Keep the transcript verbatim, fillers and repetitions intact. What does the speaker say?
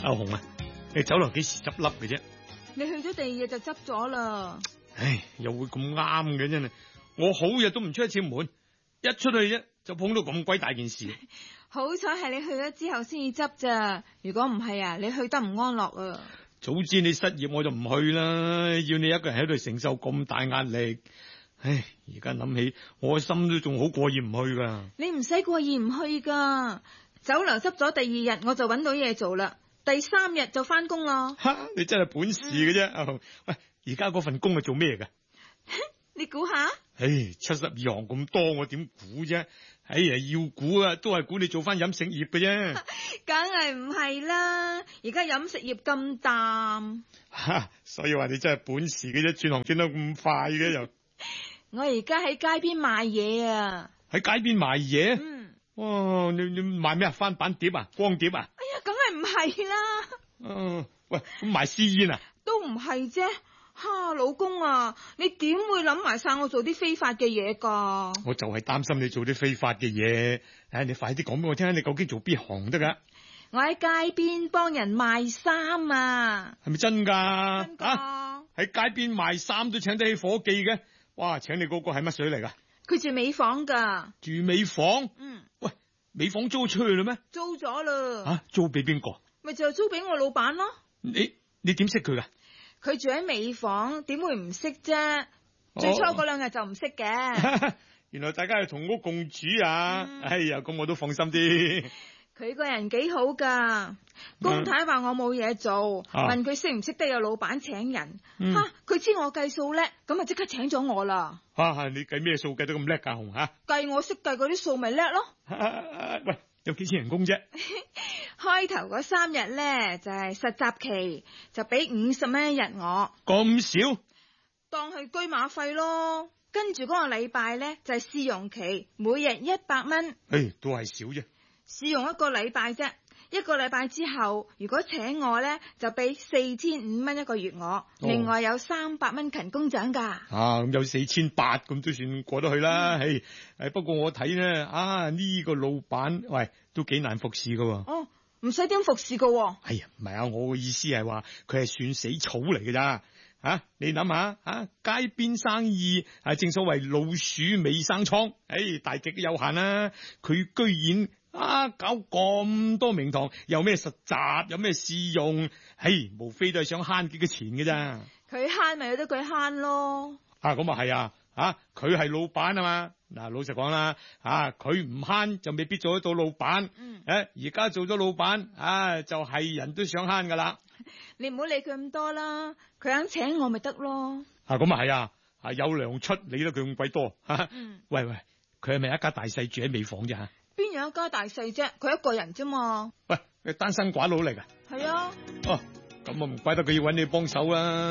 阿紅啊，你酒樓幾時執笠嘅啫？ 你去咗第二日就執咗啦。 唉，又會咁啱嘅真係，我好日都唔出一次門，一出去啫就碰到咁鬼大件事。 好彩係你去咗之後先至執咋，如果唔係啊，你去得唔安樂啊。 早知你失業我就唔去啦，要你一個人喺度承受咁大壓力。唉，而家諗起我心都仲好過意唔去噶。 你唔使過意唔去噶，酒樓執咗第二日我就搵到嘢做啦，第三日就翻工啦。 哈，你真係本事嘅啫。阿紅，喂，而家嗰份工係做咩噶？ 你估下？ 唉，七十二行咁多，我點估啫？哎呀，要估啊，都係估你做翻飲食業嘅啫。 梗係唔係啦，而家飲食業咁淡。 哈，所以話你真係本事嘅啫，轉行轉得咁快嘅又。 我而家喺街邊賣嘢啊！ 喺街邊賣嘢？ 嗯。 哇，你你賣咩啊？翻版碟啊？光碟啊？ 哎呀，梗係唔係啦。 嗯、啊，喂，咁賣私煙啊？ 都唔係啫。哈，老公啊，你點會諗埋晒我做啲非法嘅嘢噶？ 我就係擔心你做啲非法嘅嘢。唉，你快啲講俾我聽，你究竟做邊行得噶？ 我喺街邊幫人賣衫啊。 係咪真噶？ 真噶。 啊，喺街邊賣衫都請得起伙計嘅。哇，請你嗰個係乜水嚟噶？ 佢住美房噶。 住美房？ 嗯。 喂，美房租出去啦咩？ 租咗啦。 啊，租俾邊個？ 咪就係租俾我老闆咯。 你你點識佢噶？ 佢住喺美房，點會唔識啫？哦、最初嗰兩日就唔識嘅。 原來大家係同屋共處啊！嗯、哎呀，咁我都放心啲。 佢個人幾好噶，公太話我冇嘢做，啊、問佢識唔識得有老闆請人，吓佢、嗯啊、知我計數叻，咁啊即刻請咗我啦。吓、 啊，你計咩數計得咁叻噶紅吓？ 計我識計嗰啲數咪叻咯。 喂，有幾錢人工啫？ 開頭嗰三日咧就係、是、實習期，就俾五十蚊一日我。 咁少？ 當係車馬費咯。跟住嗰個禮拜咧就係、是、試用期，每日一百蚊。 誒，都係少啫。 試用一個禮拜啫，一個禮拜之後，如果請我咧，就俾四千五蚊一個月我，哦、另外有三百蚊勤工獎噶。 啊，咁有四千八，咁都算過得去啦。誒、嗯，不過我睇咧，啊呢、這個老闆，喂，都幾難服侍噶。 哦，唔使點服侍噶。 哎呀，唔係啊，我嘅意思係話，佢係算死草嚟㗎咋。啊，你諗下，啊街邊生意啊，正所謂老鼠尾生瘡，誒、哎，大極有限啦。佢居然啊搞咁多名堂，有咩實習，有咩試用，唉、哎，無非都係想慳幾個錢嘅咋。 佢慳咪有得佢慳咯。 啊，咁啊係啊，啊佢係老闆啊嘛。嗱，老實講啦，啊佢唔慳就未必做得到老闆。嗯，誒而家做咗老闆，啊就係、是、人都想慳噶啦。 你唔好理佢咁多啦，佢肯請我咪得咯。 啊，咁啊係啊，啊有糧出，理得佢咁鬼多。啊、 嗯， 喂喂，佢係咪一家大細住喺美房啫？ 邊有一家大細啫？佢一個人啫嘛。 喂，佢單身寡佬嚟噶。 係啊。 哦，咁啊唔怪得佢要搵你幫手啦。